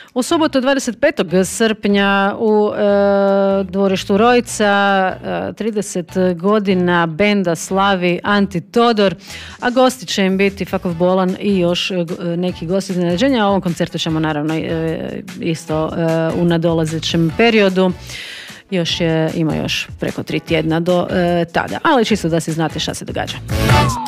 U subotu 25. srpnja u dvorištu Rojca 30 godina benda slavi Antitodor, a gosti će im biti Fakov Bolan i još neki gosti iznenađenja. O ovom koncertu ćemo naravno isto u nadolazećem periodu. Ima još preko 3 tjedna do tada, ali čisto da si znate šta se događa.